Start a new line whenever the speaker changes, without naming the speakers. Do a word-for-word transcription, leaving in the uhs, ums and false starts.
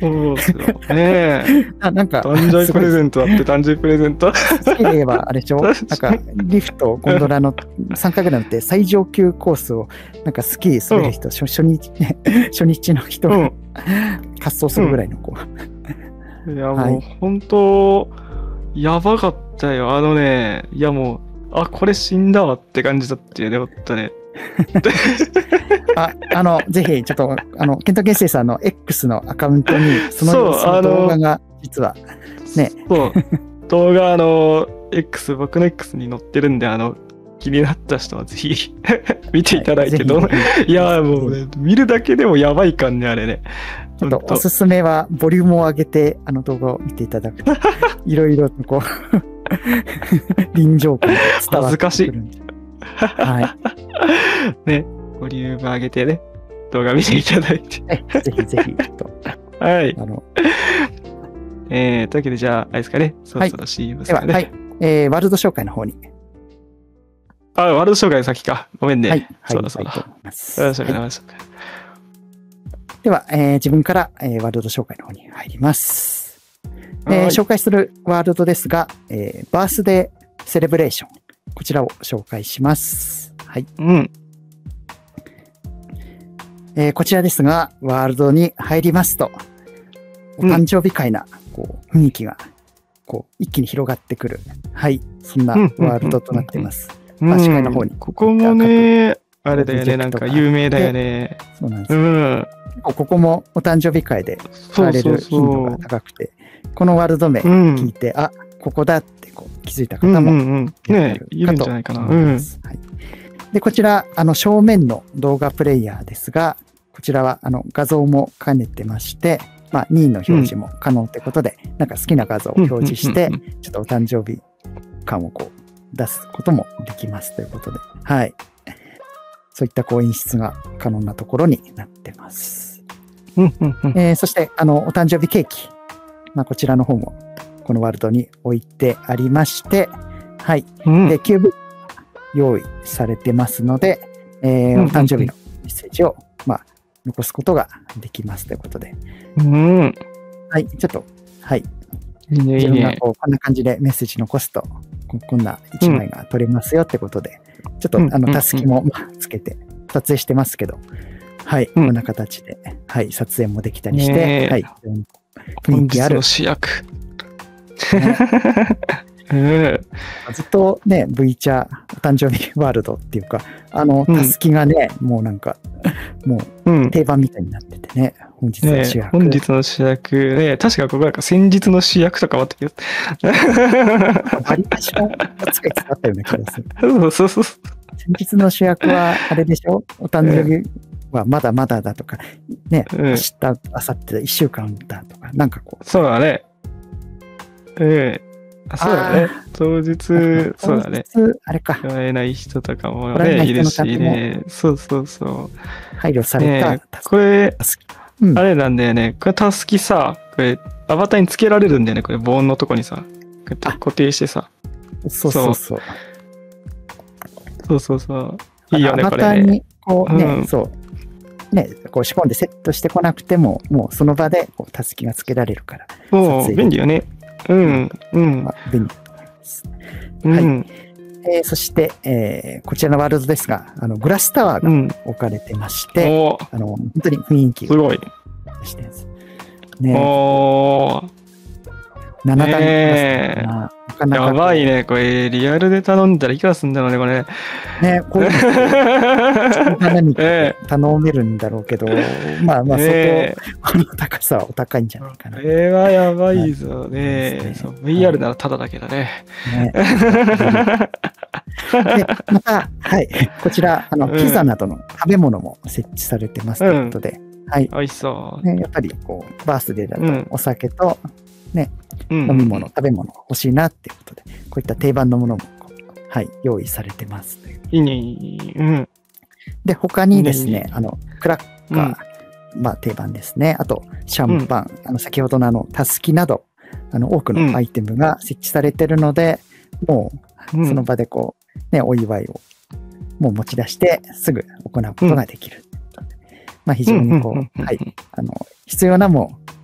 そうですよ。ねえ。
あなんか、
誕生日プレゼントだって誕生日プレゼント。
スキーで言えばあれでしょなんか、リフト、ゴンドラのさんかいぐらい乗って最上級コースを、なんかスキー滑る人、うん、初, 初日、初日の人が、うん、滑走するぐらいのこ
う。いや、もう本当、やばかったよ。あのね、いやもう、あ、これ死んだわって感じだったよね、ほんとね。
あ、あの、ぜひ、ちょっと、あの、ケント・ケンセイさんの X のアカウントに、その様子の動画が、実は、ね。
そう、動画、あの、X、僕の X に載ってるんで、あの、気になった人はぜひ見ていただいて、どう、はい、いや、もうね、見るだけでもやばいかんね、あれね。
ちょっと、おすすめは、ボリュームを上げて、あの動画を見ていただくと、いろいろとこう、臨場感が伝わってくるんで。はい。
ね。ボリューム上げてね、動画見ていただいて。
ぜひぜひ、と。
はい。あの、えー、というわけで、じゃあ、あれですかね、そろそろ シーエム ですかね。
はい。えー、ワールド紹介の方に。
あ、ワールド紹介先か。ごめんね。はい。
そう
だそうだ。
ワールド紹介、ワールド紹介。
で
は、えー、自分から、えー、ワールド紹介の方に入ります。えー、紹介するワールドですが、えー、バースデーセレブレーション。こちらを紹介します。はい。
うん。
えー、こちらですが、ワールドに入りますと、お誕生日会な、こう、雰囲気が、こう、一気に広がってくる。はい。そんなワールドとなっています。
確かの方に。ここもね、あれだよね、なんか有名だよね。
そうなんです。うん。ここもお誕生日会で使われる頻度が高くて、このワールド名聞いて、うん、あ、ここだってこう気づいた方も、うんうんうん、
ね、いるんじゃないかな。うん、はい。
で、こちら、あの、正面の動画プレイヤーですが、こちらは、あの、画像も兼ねてまして、まあ、任意の表示も可能ということで、うん、なんか好きな画像を表示して、ちょっとお誕生日感をこう、出すこともできますということで、はい。そういったこう演出が可能なところになってます。えー、そして、あの、お誕生日ケーキ。まあ、こちらの方も、このワールドに置いてありまして、はい。うん、で、キューブ用意されてますので、えー、お誕生日のメッセージを、まあ、残すことができますということで。
うん。
はい。ちょっと、はい。
いいね、
自分がこう、こんな感じでメッセージ残すと、こんな一枚が撮れますよってことで、うん、ちょっと、あの、たすきもつけて、撮影してますけど、はい。こんな形で、はい。撮影もできたりして、はい。
雰囲気ある。主役。
ねうん、ずっとね、V チャー、お誕生日ワールドっていうか、あの、たすきがね、うん、もうなんか、もう定番みたいになっててね、本日の主役。
ね、本日の主役ね、確かここなんか先日の主役とかもあったけど。
割り箸の使い使ったような気がする。
そうそうそう。
先日の主役は、あれでしょお誕生日はまだまだだとか、ね、うん、明日、明後日、一週間だとか、なんかこう。
そうだね。ええあそうだね。当日、そうだね。
当日、あれか。
会えない人とかもね、いるしね。そうそうそう。
配慮された。
ね、これ、うん、あれなんだよね。これ、たすきさ、これ、アバターにつけられるんだよね。これ、棒のとこにさ、こうやって固定してさ。
そうそうそう。
そうそうそう。いいよね、これ、ね。
アバターに、こうね、うん、そう。ね、こう仕込んでセットしてこなくても、もうその場で、こう、たすきがつけられるから。
そう、便利よね。うん、うん。
まあ、便利です。はい。うん、えー、そして、えー、こちらのワールドですが、あの、グラスタワーが置かれてまして、うん、あの、本当に雰囲気が。
すごい。
してるんです。
ね。おー。
ななだんね
なかなかやばいね。これ、リアルで頼んだらいくらすんだろうね、これ。
ね、こういうの何頼めるんだろうけど、まあまあ、そこの高さはお高いんじゃないかな。
これはやばいぞね。そう、ブイアール ならタダだけどね。ね
で、また、はい、こちら、あの、ピザなどの食べ物も設置されてますということで、はい。
美味しそう。
ね、やっぱり、こう、バースデーだとお酒と、ね、飲み物、食べ物欲しいなっていうことで、こういった定番のものも、はい、用意されてますという。
いいね、いい。うん。
で、他にですね、あの、クラッカー、まあ定番ですね。あと、シャンパン、あの、先ほどのあの、たすきなど、あの、多くのアイテムが設置されてるので、もう、その場でこう、ね、お祝いを、もう持ち出して、すぐ行うことができる。まあ非常にこう、はい、あの、必要なも